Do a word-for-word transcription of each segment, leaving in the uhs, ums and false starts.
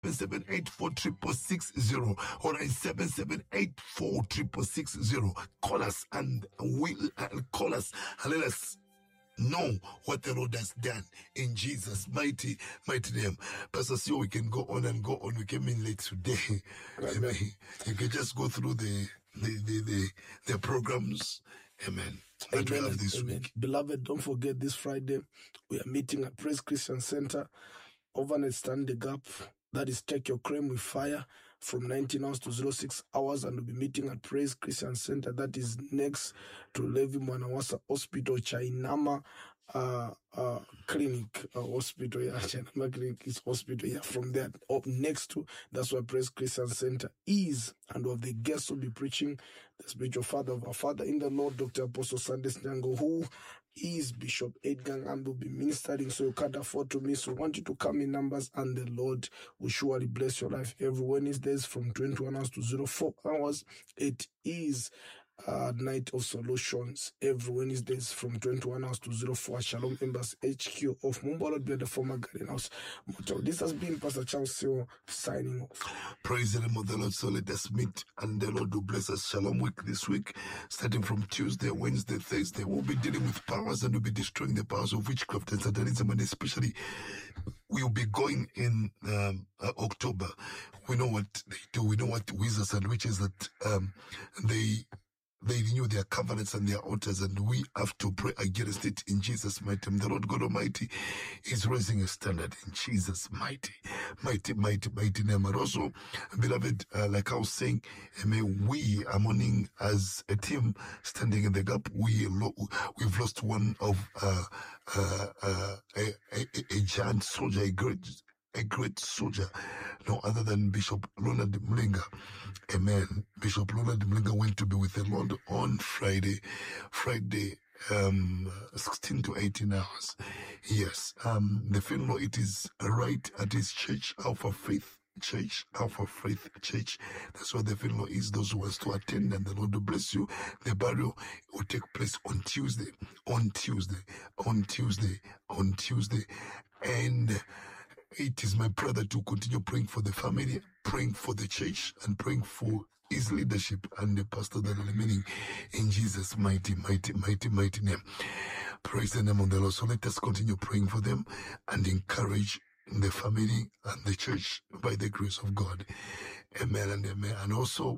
seven eight four triple six zero or nine seven seven eight four triple six zero. Call us and we'll uh, call us and let us know what the Lord has done in Jesus' mighty, mighty name. Pastor Sio, we can go on and go on. We came in late today. Amen. You can just go through the the the the, the programs. Amen. That we have this Amen. week. Beloved, don't forget this Friday we are meeting at Praise Christian Center over at Stand the Gap. That is Take Your Cream with Fire from nineteen hours to zero six hours, and we'll be meeting at Praise Christian Center. That is next to Levi Mwanawasa Hospital, Chainama uh, uh, Clinic uh, Hospital. Yeah, Chainama Clinic is hospital. Yeah, from there up next to, that's where Praise Christian Center is. And of the guests will be preaching the spiritual father of our father in the Lord, Doctor Apostle Sanders Nyango, who is Bishop Edgar, and will be ministering, so you can't afford to miss. So I want you to come in numbers, and the Lord will surely bless your life. Every Wednesdays from twenty-one hours to zero four hours, it is uh, Night of Solutions. Every Wednesdays from twenty-one hours to zero four, Shalom Embassy H Q of Mumbai, be the former Garden House Motel. This has been Pastor Charles Seo signing off. Praise the name of the Lord. So let us meet, and the Lord will bless us. Shalom week this week, starting from Tuesday, Wednesday, Thursday. We'll be dealing with powers, and we'll be destroying the powers of witchcraft and satanism, and especially we'll be going in um, uh, October. We know what they do. We know what wizards and witches that um, they they renew their covenants and their altars, and we have to pray against it in Jesus' mighty name. The Lord God Almighty is raising a standard in Jesus' mighty, mighty, mighty, mighty name. And also, beloved, uh, like I was saying, may we are mourning as a team standing in the gap. We lo- we've lost one of uh, uh, uh, a, a, a giant soldier, a great. A great soldier, no other than Bishop Leonard Mlinga. Amen. Bishop Leonard Mlinga went to be with the Lord on Friday, Friday, um, sixteen to eighteen hours. Yes. Um, the funeral, it is right at his church, Alpha Faith Church, Alpha Faith Church. That's where the funeral is. Those who want to attend, and the Lord will bless you. The burial will take place on Tuesday, on Tuesday, on Tuesday, on Tuesday. And it is my prayer that you continue praying for the family, praying for the church, and praying for his leadership and the pastor that are remaining in Jesus' mighty, mighty, mighty, mighty name. Praise the name of the Lord. So let us continue praying for them and encourage the family and the church by the grace of God. Amen and amen. And also,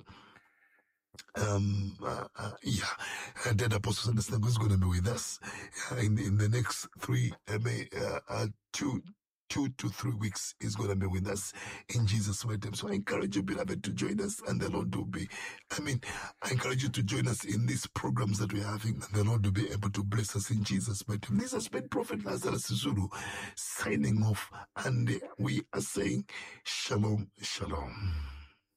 um, uh, uh, yeah, uh, Dead Apostle Sanders is going to be with us uh, in, in the next three, uh, uh, uh, two, Two to three weeks is going to be with us in Jesus' mighty name. So I encourage you, beloved, to join us, and the Lord will be, I mean, I encourage you to join us in these programs that we're having, and the Lord will be able to bless us in Jesus' mighty name. This has been Prophet Lazarus Zulu signing off, and we are saying, Shalom, Shalom.